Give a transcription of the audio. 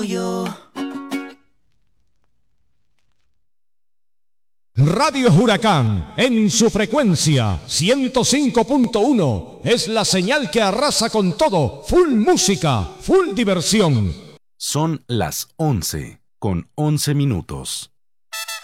yo. Radio Huracán, en su frecuencia 105.1, es la señal que arrasa con todo, full música, full diversión. Son las 11:11 minutos.